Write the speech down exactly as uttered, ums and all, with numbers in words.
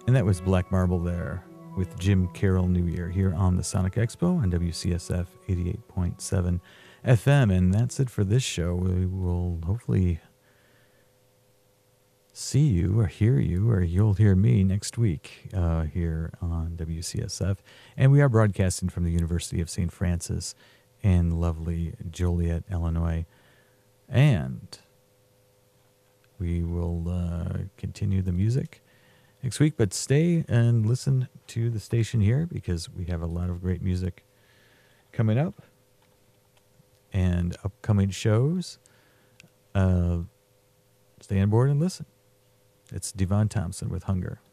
And that was Black Marble there with Jim Carroll New Year here on the Sonic Expo on W C S F eighty-eight point seven F M. And that's it for this show. We will hopefully see you or hear you, or you'll hear me next week uh, here on W C S F. And we are broadcasting from the University of Saint Francis in lovely Joliet, Illinois. And we will uh, continue the music next week, but stay and listen to the station here because we have a lot of great music coming up and upcoming shows. Uh, stay on board and listen. It's Devon Thompson with Hunger.